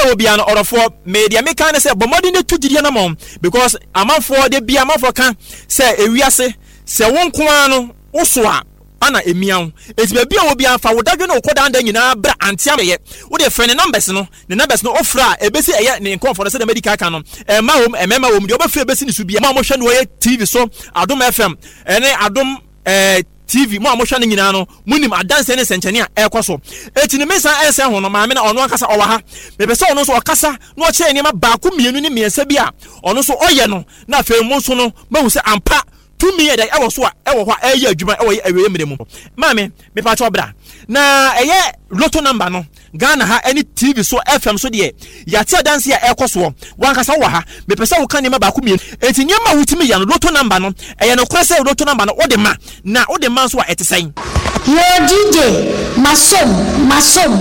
obiano orofo media me kan say bomodi ne tugidi na mom because amanfo de bia amanfo kan say ewiase say wonko ano woso a ana emian eti ba bia obi anfa wodadwe na okoda anda nyina bra antia meye wo de frɛ ne numbers no ofra ebesi eye ne nkonfo no se de medical kan no ma hom emema wom de obafre ebesi ne su bia ma mo hwɛ no ye TV so Adom FM ene Adom TV mo amohwa ne nyina no munim adanse ne senchene a ekoso eti ne mesa ense ho no maame na ono akasa owa ha mebese ono so okasa no oche ni ma baako mienu ne miensa bi a ono so oye no na afa mu so no mahu se ampa tumi ye da ewo so a ewo hɔ eye adwuma ewo ye awie mede mu maame me pa cho bra na eye lotto number no Ghana ha any TV so FM so de yati adanse a ekoso wankasa wo ha mepese wo kan ne ma baako mienu eti nyema wutimi ya no lotto number no eye no kwese lotto number no ode ma na ode man so a etesen yo DJ masom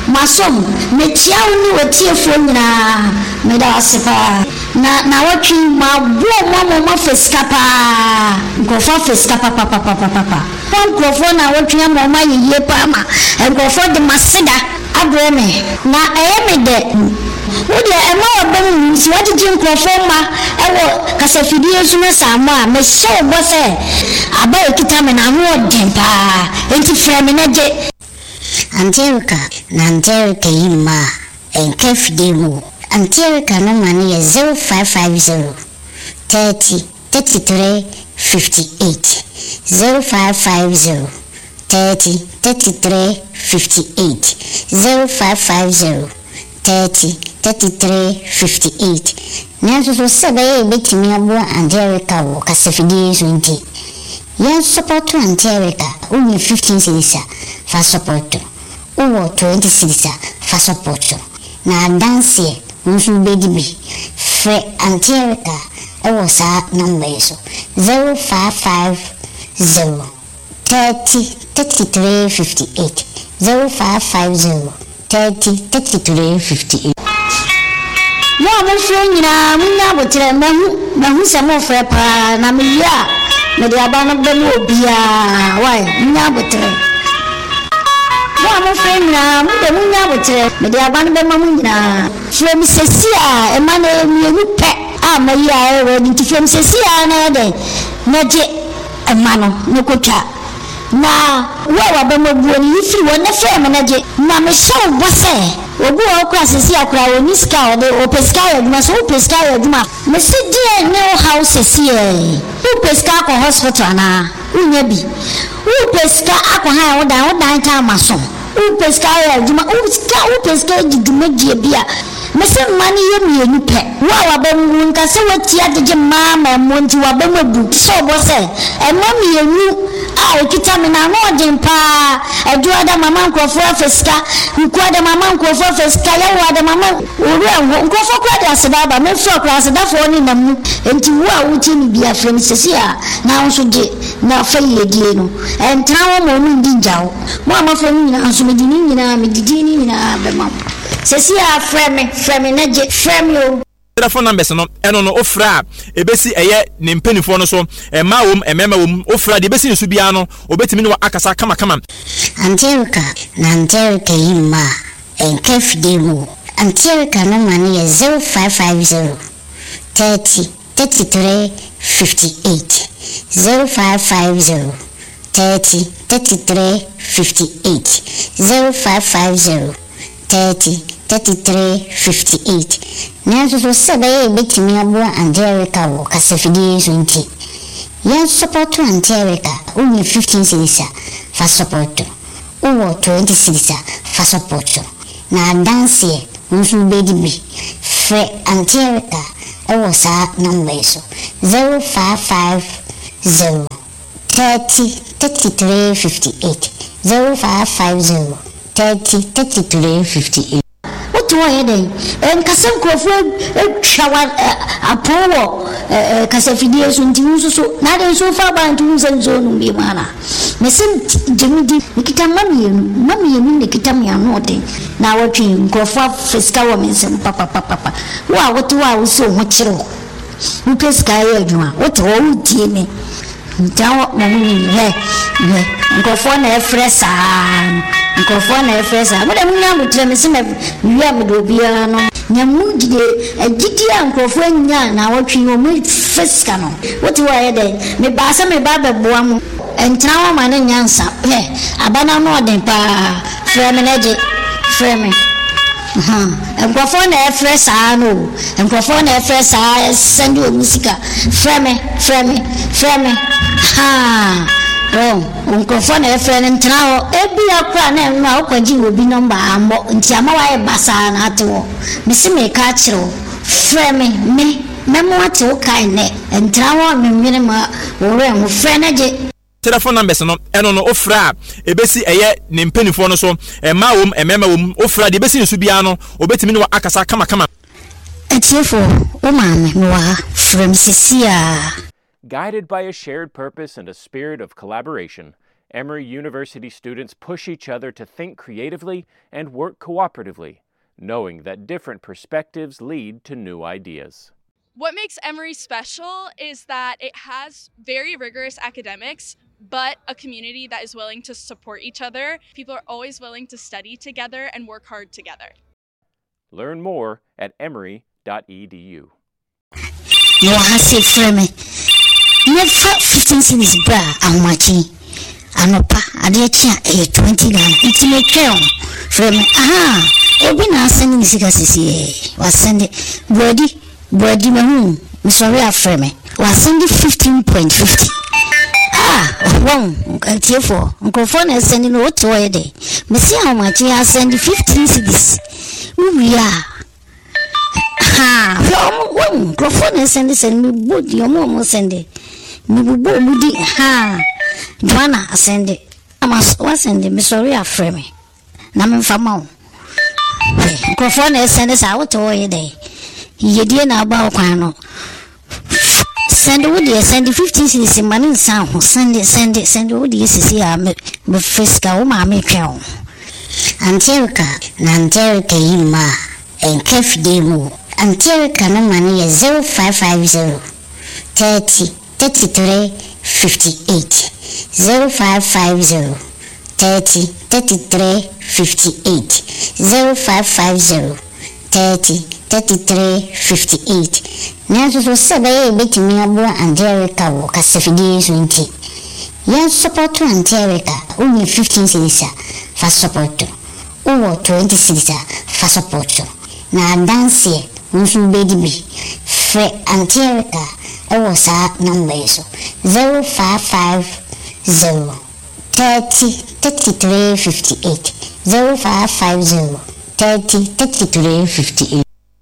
me tiaw ni watiefo nyina me da asepa na watwi ma bo mo feskapa nkofo feskapa papa nkofo na watwi ma yeye pa ma nkofo de maseda abreme na me de wode ema wabam si wagye nkofo ma ewo kasafidie so na samo a me show bo se aba ekita me na ho dempa enti frame na je Anterica yima enkef demo Anterica no mani ye 0550 30 33 58 0550 30 33 58 0550 30 33 58 Nanso so sebe betimi abo Anterica wo kasafidie so nti yan support to Anterica only 15 cedis fa support Uwo 20 cedis fa support na dance nsu bedibi fre Anterica ewo sa number so 0550 30 33 58 0550 30 33 58 Mo mo fro nyina munya botre mahu se mo fre pa na me ya me de aba no bemu obia why munya botre Mo mo fro nyina mu de munya botre me de aba no bemu nyina fro mi sesia e ma na mienu pe a ma ya e we nti fro mi sesia na de na je e ma no ne kotwa na wa bemu buo ni firi wo na fe me na je na me show bo se obu o kwa sisi akura oni ska o de o peska ya duma so peska ya duma me se die ne o house sisi e o peska ko hospital na unya bi o peska akwa ha o dan ta maso o peska ya duma o peska duma die bia me se mani ye mienu pe wa ba mu nka se wati adeje mama mo nti wa ba mabu so bo se e ma mienu a o kita me na no jempa eduada mama nkofo afeska nkuada mama nkofo afeska ya wada mama ori nkofo kwada asebaba me fro kwa asedafo ni namu enti wo a wuti ni bia frem sesia na nso de na fa yedie no entrawo mo mu ndinjawo mo amafo ni na nso medini nyina medidi ni nyina bema sesia frame na je frame yo telephone numbers no eno no ofra ebesi eye ne mpanifo no so ma wom emema wom ofra de ebesi ne su bia no obetimi no akasa kama Anterica yima enkef demo Anterica no mani ye 0550 30 33 58 0550 30 33 58 0550 30 33 58 Nanso so sebe betimi abo Anterica wo kasafidie so nti yan support to Anterica only 15 cedis fa support uwo 20 cedis fa support na dance nsu bedibi fre Anterica ewo sa number so 0550 30 33 58 0550 30 33 58 to yede en kasem krofo twawa apowo kasafidie so ntimu so na de so fa ba ntimu senzo no bi mana mesim jemidi nikita mamienu nikita miano de na watwi krofo fiska wo mensem papa wa woto wa wo so ho kire wo peska ya adwuma woto wo udie me ntawo mo ni he krofo na efresa mo de munya mutre mesim wi am do bia no nyamu gidi ankrofo anya na wotwe o mu fiska no what why dey me ba sa me ba beboa mu entra wa ma na nyansa abana no den pa frame na je frame enkrofo na fresa no enkrofo na fresa send o musika frame enkrofo na frame ntra o ebi akwa na ma okwaji obi number ambo nti ama wa basa na ato mesi me ka kiro frame me memo ato kai ne ntra wo menwene ma wo re mo frame na je telephone numbers no eno no ofra ebesi eye ne mpanifo no so ema wom emema wom ofra de ebesi nsu bia no obetimi no akasa kama etiefo o maame no wa from Sisia. Guided by a shared purpose and a spirit of collaboration, Emory University students push each other to think creatively and work cooperatively, knowing that different perspectives lead to new ideas. What makes Emory special is that it has very rigorous academics, but a community that is willing to support each other. People are always willing to study together and work hard together. Learn more at emory.edu. No, I say frame. Never 15 cities bra amachi. Anopa adechia 20 Ghana. Intimate crown frame. Obi na sending sika sisi. Was sending Brody mahu. Me sorry a frame. Was sending 15.50. Tiefo microphone is sending what to a day. Me see how much he has sending 15 cities. We are. Microphone is sending me boot your mom send it. Me bubu mudi Joanna send it. I must was send it. Me sorry a frame. Na me fama. Microphone is sending out to a day. Ye dear na ba kwano. Send wood send 15 cities in money sound. Send wood yes me fiska o ma me twa. Anterica yima en kef demo. Anterica no money is 0550 30 33 58 0550 30 33 58 0550 30 33 58. Now so sabe betimi abo Anterica wo kasafidi so nti. Yan support to Anterica only 15 cities for support to. Over 20 cities for support to. Na dance nsu bedibi fre Anterica WhatsApp number so 0550 30 33 58 0550 30 33 58.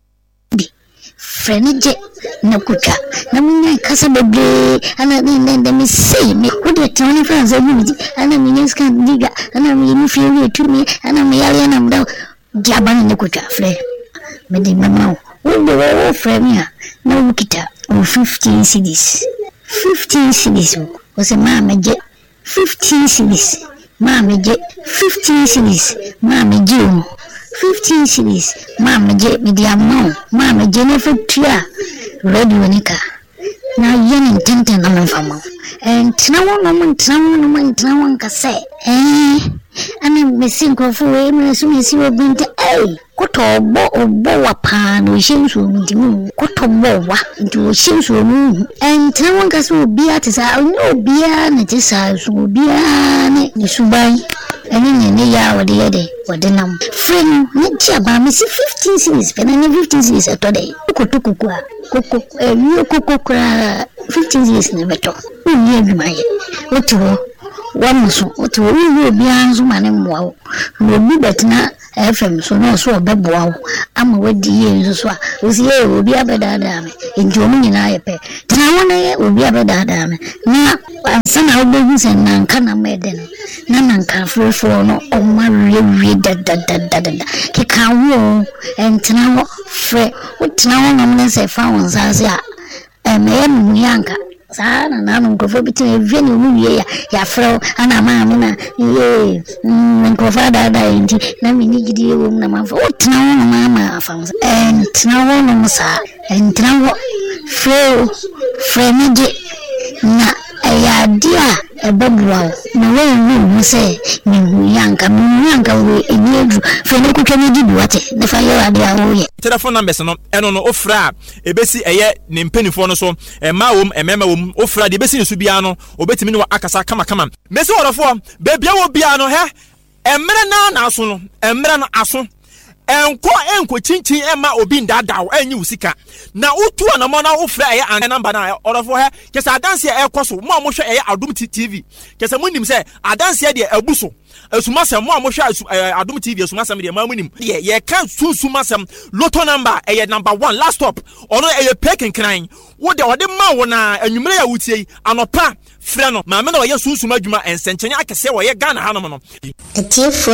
Frenije na kucha na mwenye kasa bebre ana nende me say me kude toni fans obi ana mwenye scan diga ana mwenye fiwe tumi ana mwenye na mda jabana ne kucha fre me di mama wo frame ya na ukita 15 CDs 15 CDs was a mama je 15 CDs mama je 15 CDs mama je 15 cities, Mamma J. Mediamo, Mamma Jennifer Tria, Radio Nika. Now, yen intended on my family. And no one can say, I'm missing of away, as soon as you have been to A. Koto boa pan, we seem to move, Koto boa into a seems to move. And no one can be at his house, no beer, and it is house will be an Subai. And in a year or the other, what the name? Friend, not about Miss 15 cities, and any 15 cities at today. Coco, 15 years never talk. We near my what to one so what to will be answer my name. Wow, no be better now. FM so no so bebo am with the years so was here will be a better dame in Germany na pe tawana will be a better dame na san how babies and nan kana meden nan kan for no o ma we da ke kan wo entna wo fre utna wo no se fa won sa se a me yanka sana na ngofo bitin eveni mu ya fro ana ma na ye ngofo da inti na mini gidi wo na ma fo tna wo na ma fa tna wo no sa tna wo fro meje na ya dia ebabua na we say ni yanka we eniedu fe no kutwa ni dibu ate na fa yo ade awo ye telephone numbers no eno no ofra ebesi eye ne mpanifo no so ma wom emema wom ofra de ebesi ne so bia no obetimi ne akasa kama mesi worofo bebia wo bia no he emre na aso no emre no aso enko chinchin ema obi ndadawo enyi usika na utu na mo na ofra eye an number na orofo he kesa adanse e koso mo hwe eye Adom TV kesa munim se adanse de abuso asumasem mo hwe Adom TV asumasem de ma munim ye kan susumasem lotto number eye number 1 last stop ono eye pekin kran wo de ode ma wo na anwumre ya wutie anopa frɛ no ma me na wo ye susuma adwuma ensenkyene akese wo ye Ghana hanom no